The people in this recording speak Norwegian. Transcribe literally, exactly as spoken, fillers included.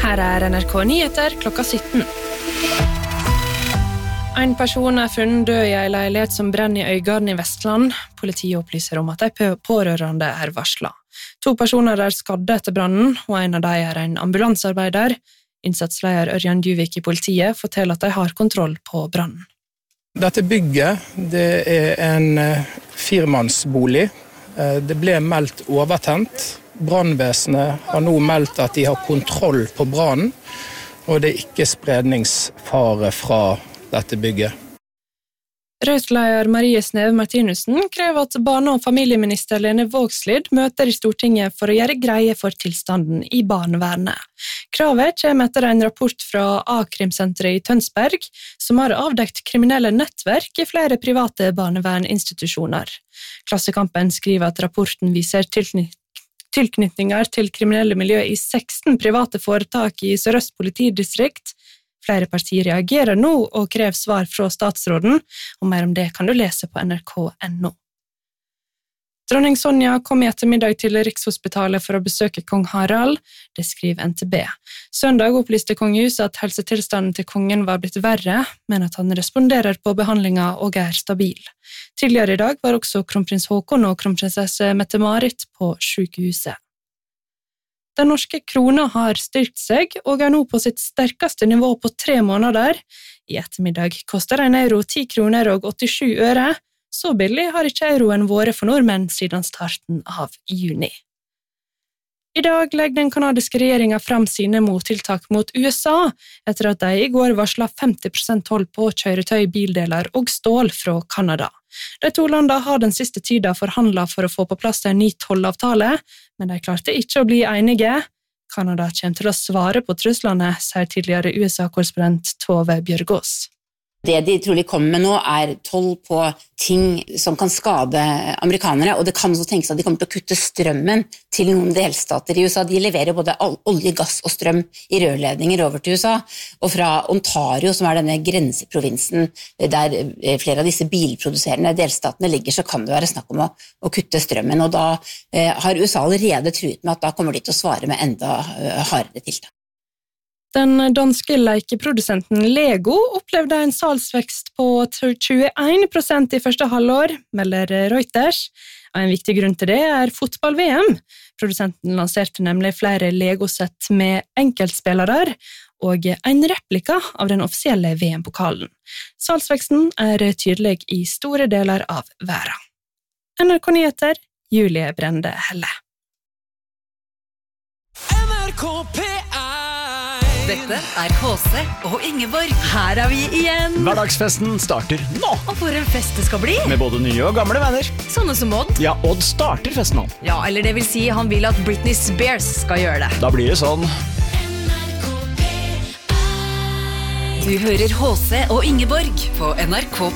Her er N R K Nyheter klokka sytten. En person er funnet død i en leilighet som brenner i Øygarden i Vestland. Politiet opplyser om at de pårørende er varslet. To personer er skadde etter brannen, og en av dem er en ambulansearbeider. Innsatsleder Ørjan Djuvik i politiet forteller at de har kontroll på brannen. Dette bygget det er en firemannsbolig. Det ble meldt overtent. Brannvesenet har nå meldt at de har kontroll på brannen, og det er ikke spredningsfare fra dette bygget. Rødt-leder Marie Sneve Martinussen krever at barne- og familieminister Lene Vågslid møter i Stortinget for å gjøre greie for tilstanden i barnevernet. Kravet kommer etter en rapport fra A-krimsenteret i Tønsberg, som har avdekt kriminelle nettverk i flere private barneverninstitusjoner. Klassekampen skriver at rapporten viser tilknytning tilknytninger til kriminelle miljø i seksten private foretak i Sør-Øst politidistrikt. Flere partier reagerer nå og krever svar fra statsråden, og mer om det kan du lese på N R K punktum N O. Dronning Sonja kom i ettermiddag til Rikshospitalet for å besøke kong Harald, det skriver N T B. Søndag opplyste kongehuset at helsetilstanden til kongen var blitt verre, men at han responderer på behandlinga og er stabil. Tidligere i dag var også kronprins Håkon og kronprinsesse Mette-Marit på sykehuset. Den norske krona har styrkt seg og er nå på sitt sterkeste nivå på tre måneder. I ettermiddag koster en euro ti kroner og åttisju øre. Så billig har ikke euroen vært for nordmenn siden starten av juni. I dag legger den kanadiske regjeringen frem sine mottiltak mot U S A, etter at de i går varslet femti prosent toll på kjøretøy, bildeler og stål fra Kanada. De to landene har den siste tiden forhandlet for å få på plass en ny tollavtale, men de klarte ikke å bli enige. Kanada kommer til å svare på truslene, sier tidligere U S A-korrespondent Tove Bjørgaas. Det de trolig kommer med nå er toll på ting som kan skade amerikanere, og det kan også tenkes at de kommer til å kutte strømmen til noen delstater i U S A. De leverer både olje, gass og strøm i rørledninger over til U S A, og fra Ontario, som er denne grenseprovinsen der flere av disse bilproduserende delstatene ligger, så kan det være snakk om å, å kutte strømmen, og da eh, har U S A allerede truet med at da kommer de til å svare med enda eh, hardere tiltak. Den danske lekeprodusenten Lego opplevde en salgsvekst på tjueen prosent i første halvår, melder Reuters. En viktig grunn til det er fotball-V M. Produsenten lanserte nemlig flere Lego-sett med enkeltspillere og en replika av den offisielle V M-pokalen. Salgsveksten er tydelig i store deler av verden. N R K Nyheter, Julie Brende Helle. N R K P R Dette er H C og Ingeborg. Her er vi igjen. Hverdagsfesten starter nå. Og for en fest det skal bli. Med både nye og gamle venner. Sånne som Odd. Ja, Odd starter festen nå. Ja, eller det vil si han vil at Britney Spears skal gjøre det. Da blir det sånn. Du hører H C og Ingeborg på N R K